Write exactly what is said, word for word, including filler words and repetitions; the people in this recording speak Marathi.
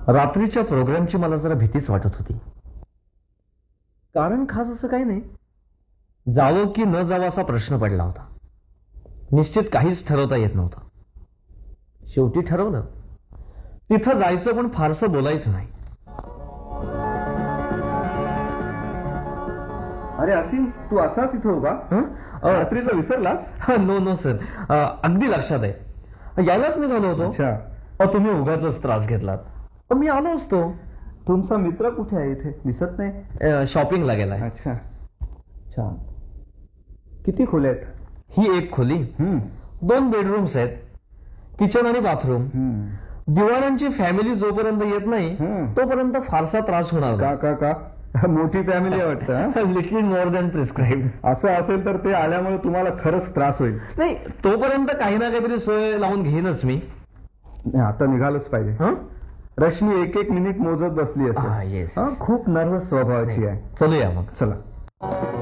रात्रीच्या प्रोग्रामची मला जरा भीतीच वाटत होती. कारण खास असं काही नाही, जावं की न जावं असा प्रश्न पडला होता. निश्चित काहीच ठरवता येत नव्हतं. शेवटी ठरवलं, तिथं जायचं पण फारसं बोलायचं नाही. अरे असीम, तू असाच इथं उभा? रात्रीचं विसरलास? नो नो सर, अगदी लक्षात आहे. यायलाच निघालो होतो. अच्छा. तुम्ही उगाच त्रास घेतलात. मी आलो असतो. तुमचा मित्र कुठे आहे? इथे दिसत नाही. शॉपिंगला गेलाय. अच्छा छान. किती खोल्या आहेत? ही एक खोली, दोन बेडरूम्स आहेत, किचन आणि बाथरूम. दिवाळ्यांची फॅमिली जोपर्यंत येत नाही तोपर्यंत फारसा त्रास होणार का का का मोठी फॅमिली वाटतं. Little more than prescribe. असं असेल तर ते आल्यामुळे तुम्हाला खरंच त्रास होईल. नाही, तोपर्यंत काही ना काहीतरी सोय लावून घेईनच मी. आता निघालच पाहिजे. रश्मी एक एक मिनिट मोजत बसली असेल. येस. खूप नर्वस स्वभावाची आहे. चलूया मग. चला.